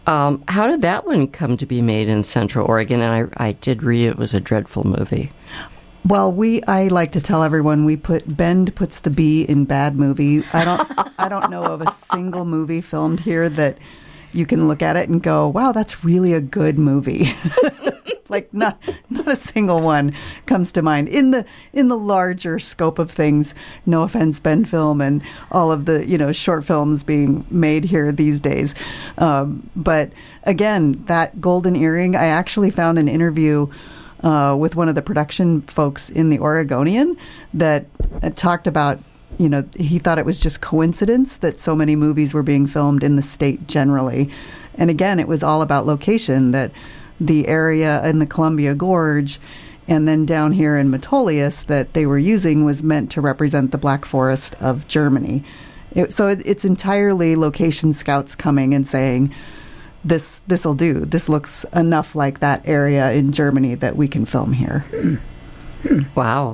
How did that one come to be made in Central Oregon? And I did read it was a dreadful movie. Well, I like to tell everyone Bend puts the B in bad movie. I don't know of a single movie filmed here that you can look at it and go, wow, that's really a good movie. Like not a single one comes to mind in the larger scope of things. No offense, Bend Film and all of the short films being made here these days. But again, that Golden Earring, I actually found an interview with one of the production folks in the Oregonian that talked about. He thought it was just coincidence that so many movies were being filmed in the state generally, and again, it was all about location. That the area in the Columbia Gorge and then down here in Metolius that they were using was meant to represent the Black Forest of Germany. It's entirely location scouts coming and saying, this'll do. This looks enough like that area in Germany that we can film here. Wow.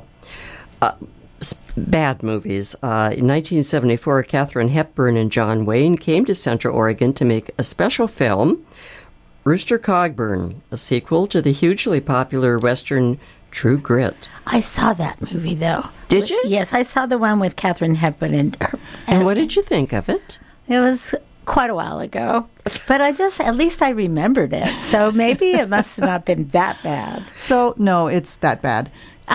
Bad movies. In 1974, Katharine Hepburn and John Wayne came to Central Oregon to make a special film, Rooster Cogburn, a sequel to the hugely popular Western True Grit. I saw that movie, though. Did you? Yes, I saw the one with Katharine Hepburn. And what did you think of it? It was quite a while ago, but at least I remembered it. So maybe it must have not been that bad. So, no, it's that bad.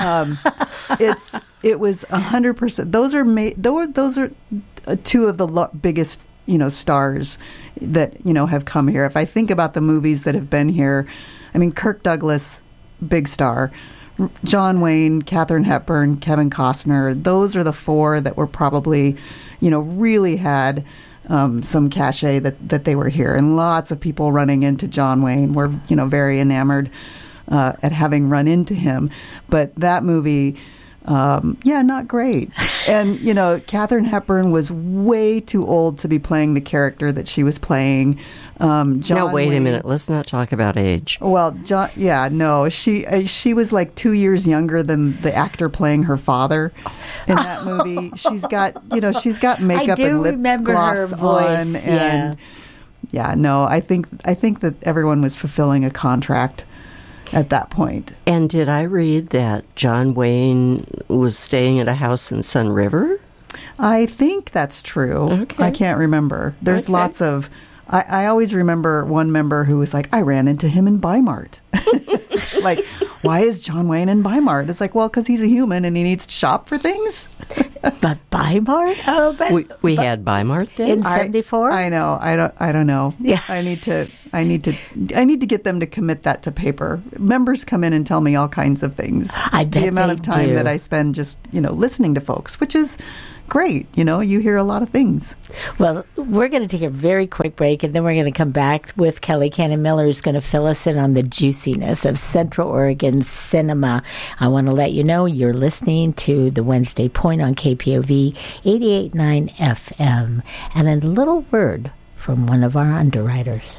It was 100%. Those are two of the biggest stars that have come here. If I think about the movies that have been here, I mean, Kirk Douglas, big star, John Wayne, Katharine Hepburn, Kevin Costner. Those are the four that were probably really had some cachet that they were here, and lots of people running into John Wayne were very enamored at having run into him. But that movie, not great. And, Katharine Hepburn was way too old to be playing the character that she was playing. John Now, wait Wayne, a minute. Let's not talk about age. Well, she was like 2 years younger than the actor playing her father in that movie. She's got makeup and lip gloss her voice, on. And I think that everyone was fulfilling a contract at that point. And did I read that John Wayne was staying at a house in Sun River? I think that's true. Okay. I can't remember. There's lots of... I always remember one member who was like, I ran into him in Bi-Mart. Like, why is John Wayne in Bi-Mart? It's like, well, because he's a human and he needs to shop for things. But Bi-Mart? Oh, but we had Bi-Mart then in '74. I know. I don't know. Yeah. I need to get them to commit that to paper. Members come in and tell me all kinds of things. I bet the amount they of time do. that I spend just listening to folks, which is great. You hear a lot of things. Well, we're going to take a very quick break, and then we're going to come back with Kelly Cannon Miller, who's going to fill us in on the juiciness of Central Oregon cinema. I want to let you know you're listening to the Wednesday Point on KPOV 88.9 FM, and a little word from one of our underwriters.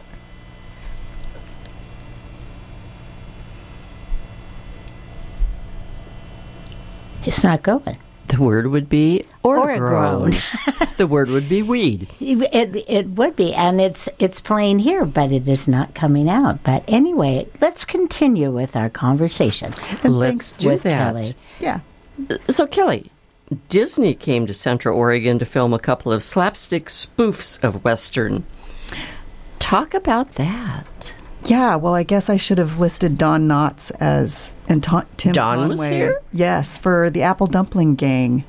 It's not going. The word would be Oregrown. The word would be weed. It would be, and it's playing here, but it is not coming out. But anyway, let's continue with our conversation. Let's do with that. Kelly. Yeah. So, Kelly, Disney came to Central Oregon to film a couple of slapstick spoofs of Western. Talk about that. Yeah, well, I guess I should have listed Don Knotts and Tim Don Conway. was here? Yes, for the Apple Dumpling Gang.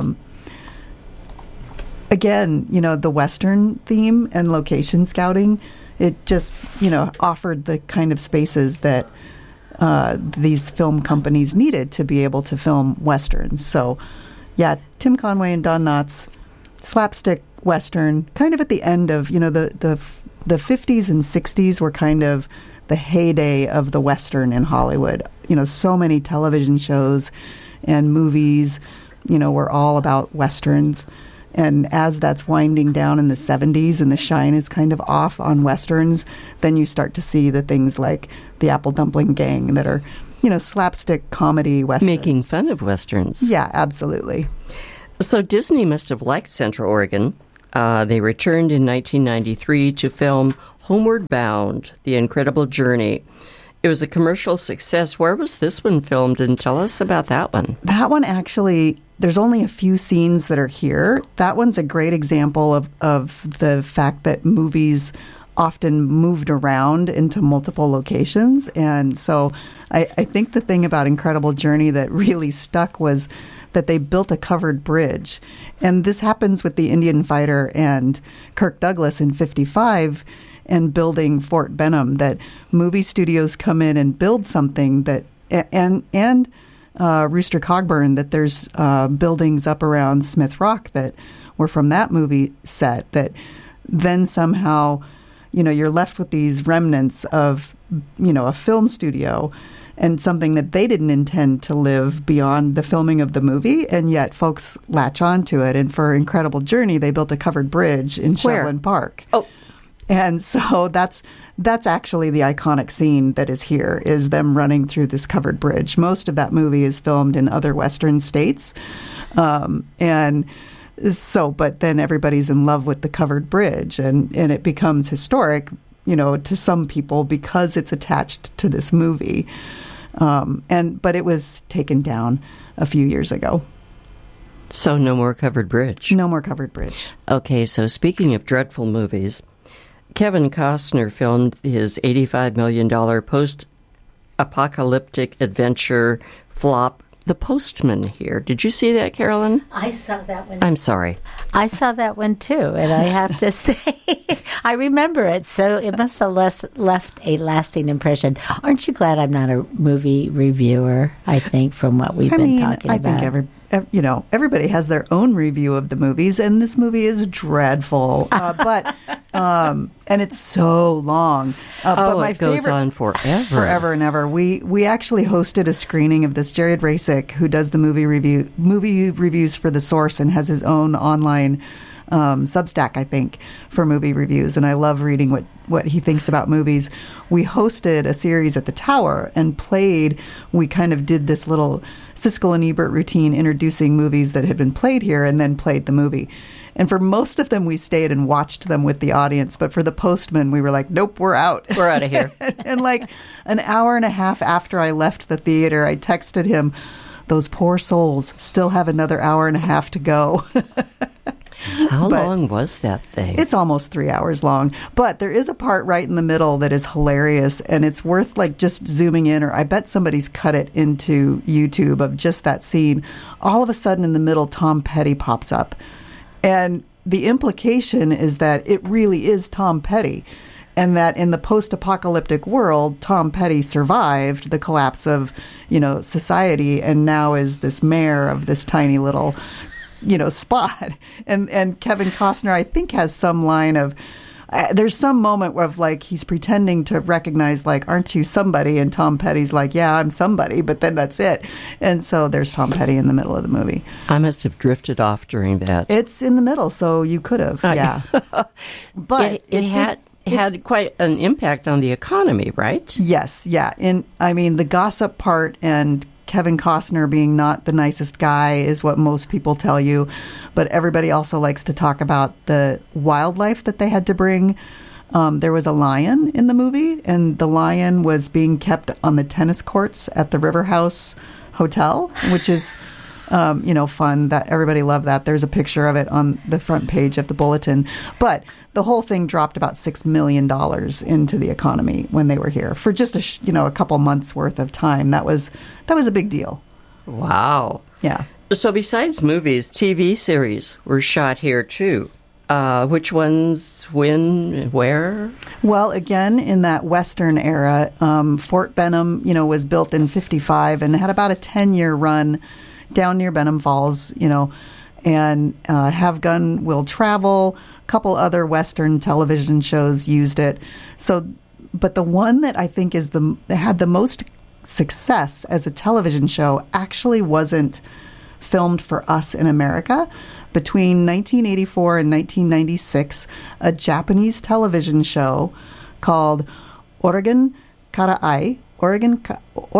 Again, the Western theme and location scouting, it just, offered the kind of spaces that these film companies needed to be able to film Westerns. So, yeah, Tim Conway and Don Knotts, slapstick Western, kind of at the end of, the 50s and 60s were kind of the heyday of the Western in Hollywood. So many television shows and movies, were all about Westerns. And as that's winding down in the 70s and the shine is kind of off on Westerns, then you start to see the things like the Apple Dumpling Gang that are, slapstick comedy Westerns. Making fun of Westerns. Yeah, absolutely. So Disney must have liked Central Oregon. They returned in 1993 to film Homeward Bound, The Incredible Journey. It was a commercial success. Where was this one filmed? And tell us about that one. That one actually, there's only a few scenes that are here. That one's a great example of the fact that movies often moved around into multiple locations. And so I think the thing about Incredible Journey that really stuck was that they built a covered bridge. And this happens with the Indian Fighter and Kirk Douglas in 55 and building Fort Benham, that movie studios come in and build something that, and Rooster Cogburn, that there's buildings up around Smith Rock that were from that movie set, that then somehow, you're left with these remnants of, a film studio and something that they didn't intend to live beyond the filming of the movie, and yet folks latch onto it. And for Incredible Journey, they built a covered bridge in Shevlin Park. Oh. And so that's actually the iconic scene that is here, is them running through this covered bridge. Most of that movie is filmed in other Western states. And so, but then everybody's in love with the covered bridge, and it becomes historic, to some people because it's attached to this movie. But it was taken down a few years ago. So no more covered bridge. No more covered bridge. Okay, so speaking of dreadful movies, Kevin Costner filmed his $85 million post-apocalyptic adventure flop, The Postman, here. Did you see that, Carolyn? I saw that one. I'm sorry. I saw that one, too, and I have to say, I remember it, so it must have left a lasting impression. Aren't you glad I'm not a movie reviewer, I think, from what we've been talking about? I think everybody has their own review of the movies, and this movie is dreadful. And it's so long. But my it goes on forever. Forever and ever. We actually hosted a screening of this. Jared Rasick, who does the movie reviews for The Source and has his own online Substack, I think, for movie reviews. And I love reading what he thinks about movies. We hosted a series at the Tower and we kind of did this little Siskel and Ebert routine introducing movies that had been played here, and then played the movie. And for most of them, we stayed and watched them with the audience. But for The Postman, we were like, nope, we're out. We're out of here. And like an hour and a half after I left the theater, I texted him, those poor souls still have another hour and a half to go. How long was that thing? It's almost 3 hours long. But there is a part right in the middle that is hilarious, and it's worth just zooming in, or I bet somebody's cut it into YouTube of just that scene. All of a sudden in the middle, Tom Petty pops up. And the implication is that it really is Tom Petty, and that in the post-apocalyptic world, Tom Petty survived the collapse of, society, and now is this mayor of this tiny little spot. And Kevin Costner, I think, has some line of, there's some moment of he's pretending to recognize, aren't you somebody? And Tom Petty's like, yeah, I'm somebody, but then that's it. And so there's Tom Petty in the middle of the movie. I must have drifted off during that. It's in the middle, so you could have, yeah. But it had quite an impact on the economy, right? Yes, yeah. The gossip part and Kevin Costner being not the nicest guy is what most people tell you, but everybody also likes to talk about the wildlife that they had to bring. There was a lion in the movie, and the lion was being kept on the tennis courts at the River House Hotel, which is, fun. That everybody loved that. There's a picture of it on the front page of the bulletin. But the whole thing dropped about $6 million into the economy when they were here for just a couple months worth of time. That was a big deal. Wow. Yeah. So besides movies, TV series were shot here too. Which ones, when, where? Well, again, in that Western era, Fort Benham, was built in 55 and had about a 10-year run down near Benham Falls, and Have Gun Will Travel. A couple other Western television shows used it. So, but the one that I think had the most success as a television show actually wasn't filmed for us in America. Between 1984 and 1996, a Japanese television show called Oregon Karaai, Oregon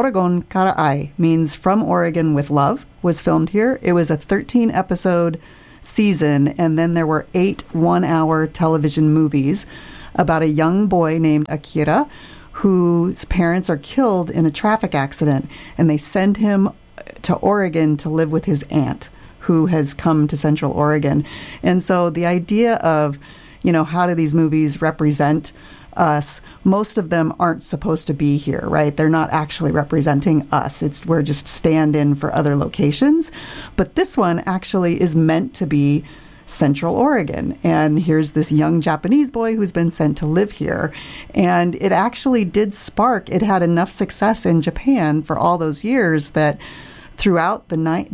Karaai means From Oregon with Love, was filmed here. It was a 13-episode season, and then there were 8 one-hour television movies about a young boy named Akira whose parents are killed in a traffic accident, and they send him to Oregon to live with his aunt who has come to Central Oregon. And so the idea of, how do these movies represent us? Most of them aren't supposed to be here, right? They're not actually representing us. We're just stand-in for other locations. But this one actually is meant to be Central Oregon. And here's this young Japanese boy who's been sent to live here. And it actually did it had enough success in Japan for all those years that throughout the late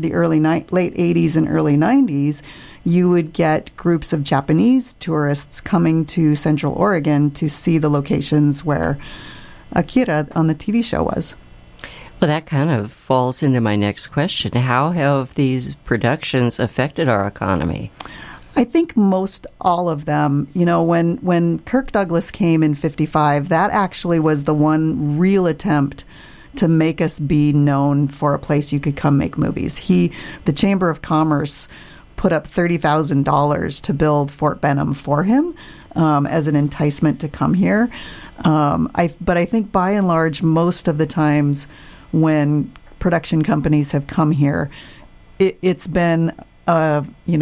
80s and early 90s, you would get groups of Japanese tourists coming to Central Oregon to see the locations where Akira on the TV show was. Well, that kind of falls into my next question. How have these productions affected our economy? I think most all of them. When Kirk Douglas came in 1955, that actually was the one real attempt to make us be known for a place you could come make movies. The Chamber of Commerce put up $30,000 to build Fort Benham for him as an enticement to come here. But I think by and large, most of the times when production companies have come here, it's been a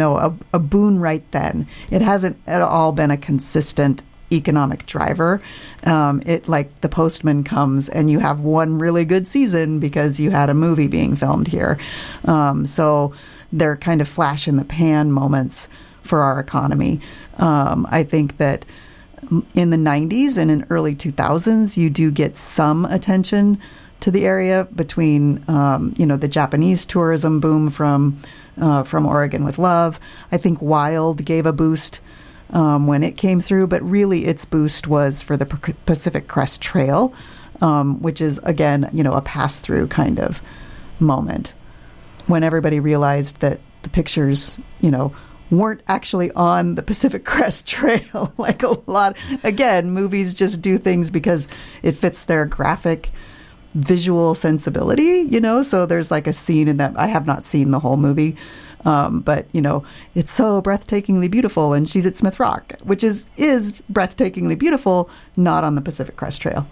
boon right then. It hasn't at all been a consistent economic driver. Like The Postman comes and you have one really good season because you had a movie being filmed here. So they're kind of flash in the pan moments for our economy. I think that in the 90s and in early 2000s, you do get some attention to the area between, the Japanese tourism boom from Oregon with Love. I think Wild gave a boost when it came through, but really its boost was for the Pacific Crest Trail, which is, again, a pass-through kind of moment when everybody realized that the pictures, weren't actually on the Pacific Crest Trail. Like a lot, again, movies just do things because it fits their graphic visual sensibility, so there's like a scene in that. I have not seen the whole movie, but it's so breathtakingly beautiful, and she's at Smith Rock, which is breathtakingly beautiful, not on the Pacific Crest Trail.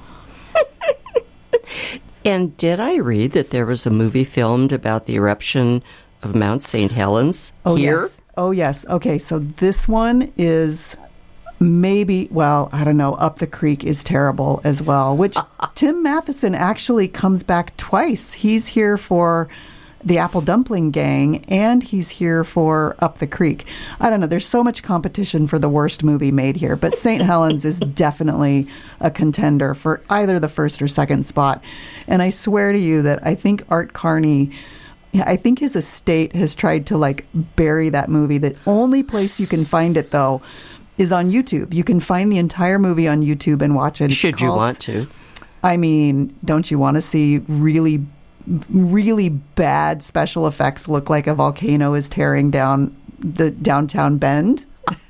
And did I read that there was a movie filmed about the eruption of Mount St. Helens here? Yes. Oh, yes. Okay, so this one is maybe, I don't know, Up the Creek is terrible as well, which Tim Matheson actually comes back twice. He's here for the Apple Dumpling Gang, and he's here for Up the Creek. I don't know. There's so much competition for the worst movie made here, but St. Helens is definitely a contender for either the first or second spot. And I swear to you that I think Art Carney, I think his estate has tried to bury that movie. The only place you can find it, though, is on YouTube. You can find the entire movie on YouTube and watch it. Should you want to? I mean, don't you want to see really really bad special effects look like a volcano is tearing down the downtown Bend?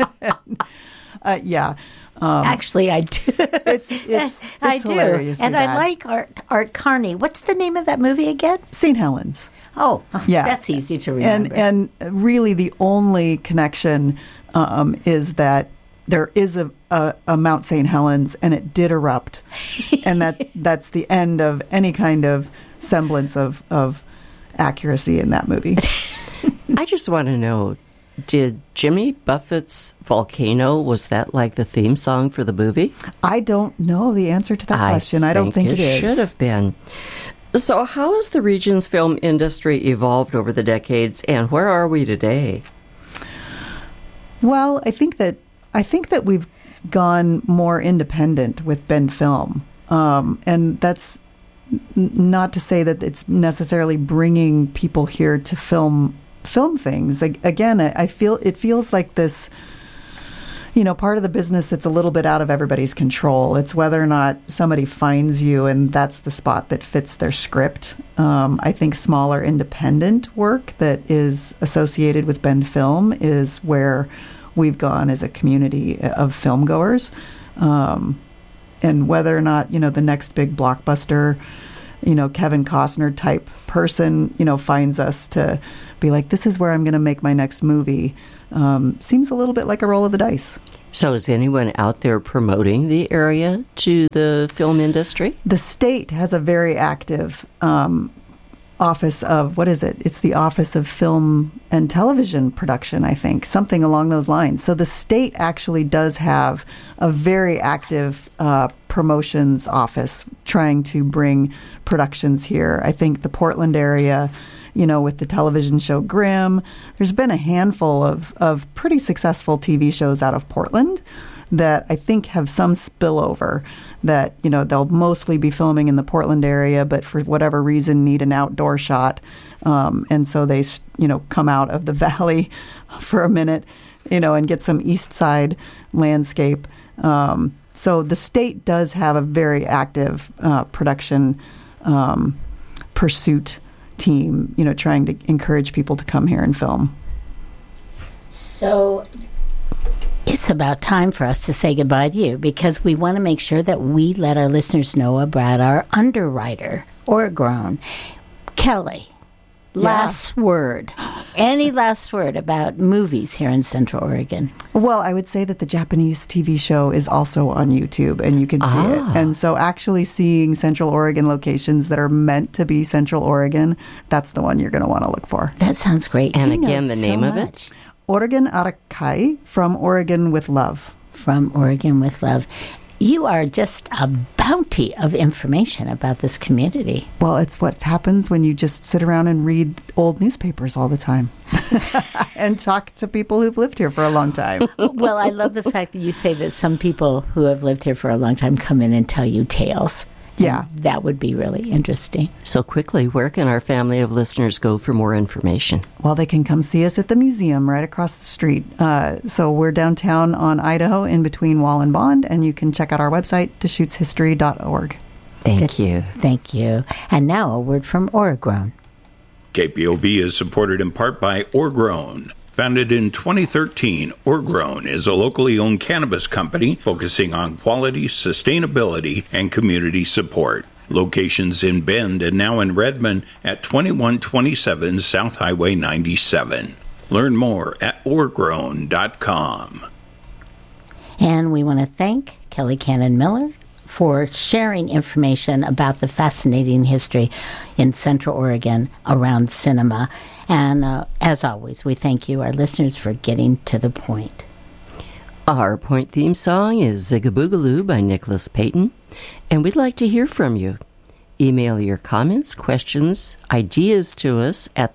Yeah. Actually, I do. It's hilariously and bad. I like Art Carney. What's the name of that movie again? St. Helens. Oh, yeah. That's easy to remember. And really the only connection is that there is a Mount St. Helens, and it did erupt. And that's the end of any kind of semblance of accuracy in that movie. I just want to know, did Jimmy Buffett's Volcano, was that like the theme song for the movie? I don't know the answer to that question. I don't think it is. It should have been. So how has the region's film industry evolved over the decades, and where are we today? Well, I think that we've gone more independent with Bend Film. And that's not to say that it's necessarily bringing people here to film things. Again, I feel it feels like this, part of the business that's a little bit out of everybody's control. It's whether or not somebody finds you and that's the spot that fits their script. I think smaller independent work that is associated with Bend Film is where we've gone as a community of film goers. And whether or not, the next big blockbuster Kevin Costner type person, finds us to be like, this is where I'm going to make my next movie. Seems a little bit like a roll of the dice. So is anyone out there promoting the area to the film industry? The state has a very active office of, what is it? It's the Office of Film and Television Production, I think, something along those lines. So the state actually does have a very active promotions office trying to bring productions here. I think the Portland area, with the television show Grimm, there's been a handful of pretty successful TV shows out of Portland that I think have some spillover that, they'll mostly be filming in the Portland area, but for whatever reason need an outdoor shot. And so they, come out of the valley for a minute, and get some east side landscape. So the state does have a very active production pursuit team, trying to encourage people to come here and film. So it's about time for us to say goodbye to you, because we want to make sure that we let our listeners know about our underwriter, Orgrown. Kelly, last word. Any last word about movies here in Central Oregon? Well, I would say that the Japanese TV show is also on YouTube, and you can see it. And so actually seeing Central Oregon locations that are meant to be Central Oregon, that's the one you're going to want to look for. That sounds great. And again, the name of it? Oregon Arakai, From Oregon with Love. From Oregon with Love. You are just a bounty of information about this community. Well, it's what happens when you just sit around and read old newspapers all the time and talk to people who've lived here for a long time. Well, I love the fact that you say that some people who have lived here for a long time come in and tell you tales. Yeah. And that would be really interesting. So quickly, where can our family of listeners go for more information? Well, they can come see us at the museum right across the street. So we're downtown on Idaho in between Wall and Bond, and you can check out our website, DeschutesHistory.org. Thank you. Thank you. And now a word from Orgrown. KPOV is supported in part by Orgrown. Founded in 2013, Orgrown is a locally owned cannabis company focusing on quality, sustainability, and community support. Locations in Bend and now in Redmond at 2127 South Highway 97. Learn more at orgrown.com. And we want to thank Kelly Cannon Miller for sharing information about the fascinating history in Central Oregon around cinema. And as always, we thank you, our listeners, for getting to the point. Our point theme song is Zigaboogaloo by Nicholas Payton, and we'd like to hear from you. Email your comments, questions, ideas to us at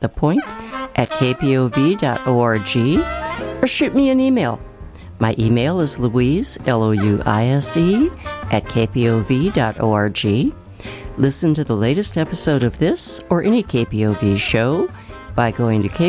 thepoint@kpov.org, or shoot me an email. My email is Louise, Louise, @kpov.org. Listen to the latest episode of this or any KPOV show by going to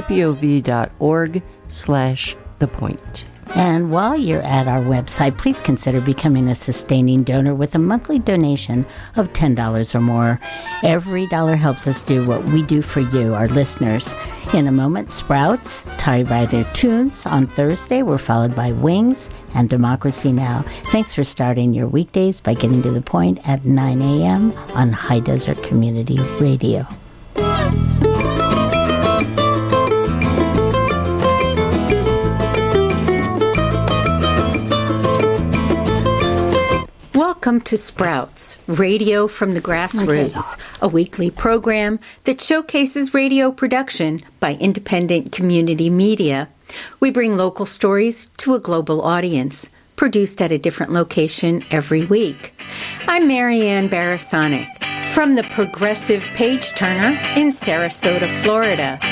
kpov.org/thepoint. And while you're at our website, please consider becoming a sustaining donor with a monthly donation of $10 or more. Every dollar helps us do what we do for you, our listeners. In a moment, Sprouts, Typewriter Tunes on Thursday were followed by Wings and Democracy Now! Thanks for starting your weekdays by getting to the point at 9 a.m. on High Desert Community Radio. Welcome to Sprouts, Radio from the Grassroots, a weekly program that showcases radio production by independent community media. We bring local stories to a global audience, produced at a different location every week. I'm Marianne Barasonic from the Progressive Page Turner in Sarasota, Florida.